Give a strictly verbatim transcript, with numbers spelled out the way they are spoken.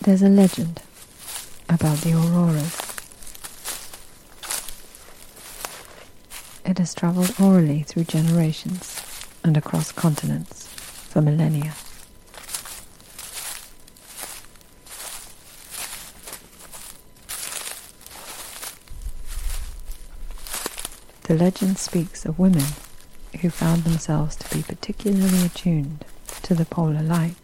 There's a legend about the auroras. It has travelled orally through generations and across continents for millennia. The legend speaks of women who found themselves to be particularly attuned to the polar light.